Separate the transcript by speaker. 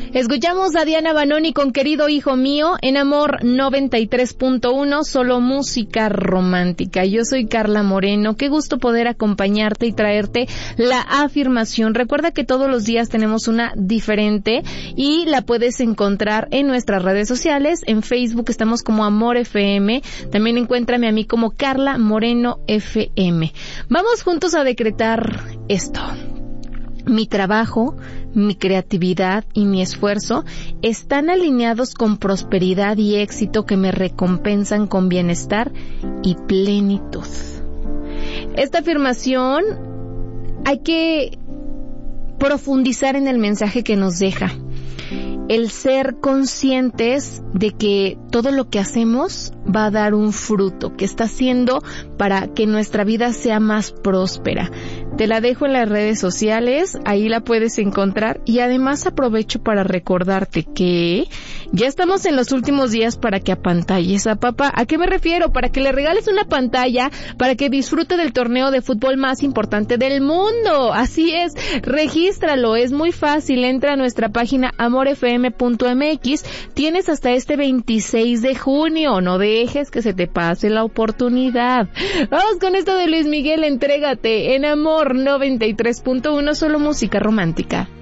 Speaker 1: Escuchamos a Diana Banoni con Querido Hijo Mío en Amor 93.1, solo música romántica. Yo soy Carla Moreno, qué gusto poder acompañarte y traerte la afirmación. Recuerda que todos los días tenemos una diferente y la puedes encontrar en nuestras redes sociales. En Facebook estamos como Amor FM, también encuéntrame a mí como Carla Moreno FM. Vamos juntos a decretar esto. Mi trabajo, mi creatividad y mi esfuerzo están alineados con prosperidad y éxito que me recompensan con bienestar y plenitud. Esta afirmación hay que profundizar en el mensaje que nos deja. El ser conscientes de que todo lo que hacemos va a dar un fruto, que está haciendo para que nuestra vida sea más próspera. Te la dejo en las redes sociales, ahí la puedes encontrar y además aprovecho para recordarte que ya estamos en los últimos días para que apantalles a papá. ¿A qué me refiero? Para que le regales una pantalla para que disfrute del torneo de fútbol más importante del mundo. Así es, regístralo, es muy fácil, entra a nuestra página amorfm.mx, tienes hasta este 26 de junio, no dejes que se te pase la oportunidad. Vamos con esto de Luis Miguel, Entrégate en Amor 93.1, solo música romántica.